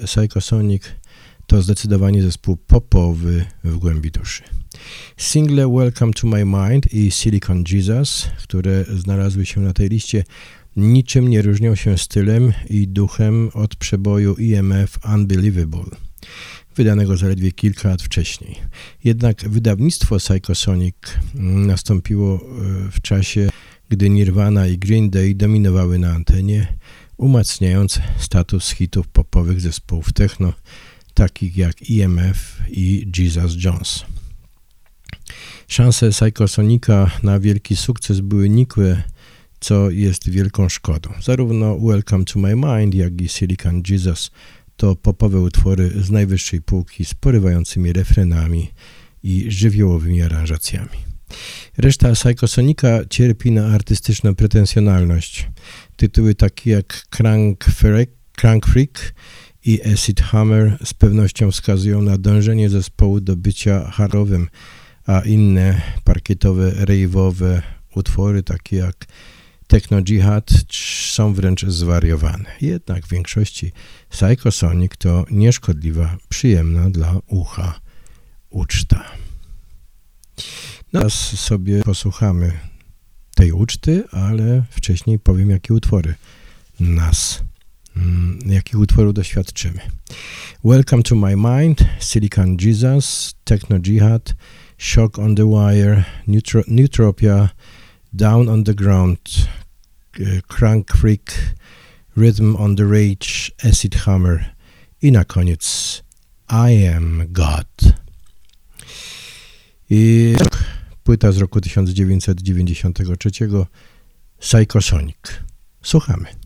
Psychosonic to zdecydowanie zespół popowy w głębi duszy. Single Welcome to My Mind i Silicon Jesus, które znalazły się na tej liście, niczym nie różnią się stylem i duchem od przeboju EMF Unbelievable, wydanego zaledwie kilka lat wcześniej. Jednak wydawnictwo Psychosonic nastąpiło w czasie, gdy Nirvana i Green Day dominowały na antenie, umacniając status hitów popowych zespołów techno, takich jak EMF i Jesus Jones. Szanse Psychosonika na wielki sukces były nikłe, co jest wielką szkodą. Zarówno Welcome to My Mind, jak i Silicon Jesus to popowe utwory z najwyższej półki z porywającymi refrenami i żywiołowymi aranżacjami. Reszta Psychosonika cierpi na artystyczną pretensjonalność. Tytuły takie jak Crank Freak i Acid Hammer z pewnością wskazują na dążenie zespołu do bycia hardowym, a inne parkietowe, rave'owe utwory takie jak Techno Jihad są wręcz zwariowane. Jednak w większości Psychosonic to nieszkodliwa, przyjemna dla ucha uczta. Teraz sobie posłuchamy tej uczty, ale wcześniej powiem, jakich utworów doświadczymy. Welcome to My Mind, Silicon Jesus, Techno Jihad, Shock on the Wire, Neutropia, Down on the Ground, Crank Freak, Rhythm on the Rage, Acid Hammer i na koniec I Am God. I płyta z roku 1993, Psychosonic. Słuchamy.